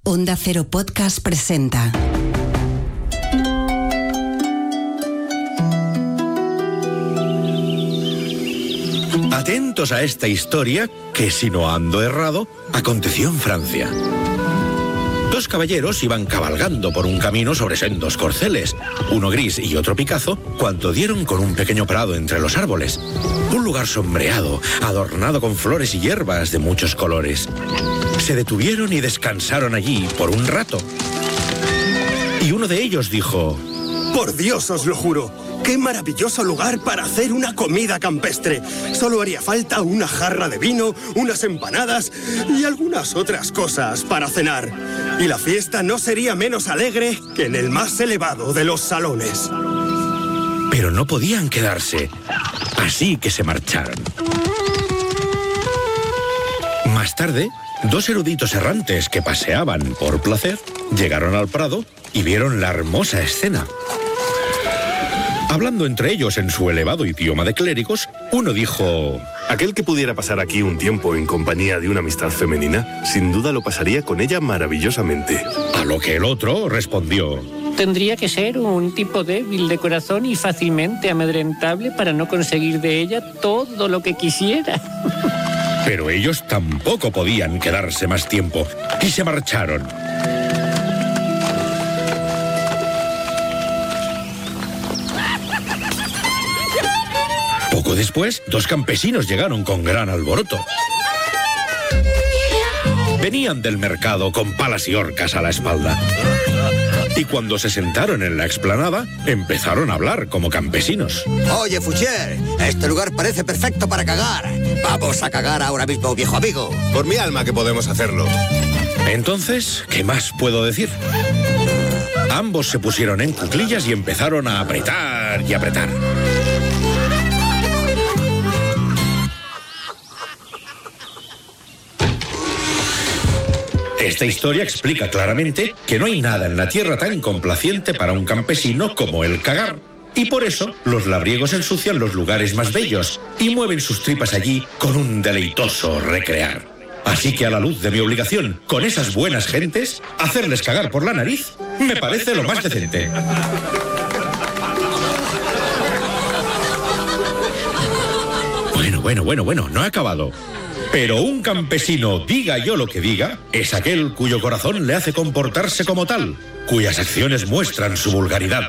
Onda Cero Podcast presenta. Atentos a esta historia que, si no ando errado, aconteció en Francia. Dos caballeros iban cabalgando por un camino sobre sendos corceles, uno gris y otro picazo, cuando dieron con un pequeño prado entre los árboles. Un lugar sombreado, adornado con flores y hierbas de muchos colores. Se detuvieron y descansaron allí por un rato. Y uno de ellos dijo: ¡Por Dios os lo juro! ¡Qué maravilloso lugar para hacer una comida campestre! Solo haría falta una jarra de vino, unas empanadas y algunas otras cosas para cenar. Y la fiesta no sería menos alegre que en el más elevado de los salones. Pero no podían quedarse, así que se marcharon. Más tarde, dos eruditos errantes que paseaban por placer llegaron al prado y vieron la hermosa escena. Hablando entre ellos en su elevado idioma de clérigos, uno dijo: aquel que pudiera pasar aquí un tiempo en compañía de una amistad femenina, sin duda lo pasaría con ella maravillosamente. A lo que el otro respondió: tendría que ser un tipo débil de corazón y fácilmente amedrentable para no conseguir de ella todo lo que quisiera. Pero ellos tampoco podían quedarse más tiempo y se marcharon. Poco después, dos campesinos llegaron con gran alboroto. Venían del mercado con palas y horcas a la espalda. Y cuando se sentaron en la explanada, empezaron a hablar como campesinos. Oye, Foucher, este lugar parece perfecto para cagar. Vamos a cagar ahora mismo, viejo amigo. Por mi alma que podemos hacerlo. Entonces, ¿qué más puedo decir? Ambos se pusieron en cuclillas y empezaron a apretar y apretar. Esta historia explica claramente que no hay nada en la tierra tan complaciente para un campesino como el cagar. Y por eso los labriegos ensucian los lugares más bellos y mueven sus tripas allí con un deleitoso recrear. Así que a la luz de mi obligación con esas buenas gentes, hacerles cagar por la nariz me parece lo más decente. Bueno, no he acabado. Pero un campesino, diga yo lo que diga, es aquel cuyo corazón le hace comportarse como tal, cuyas acciones muestran su vulgaridad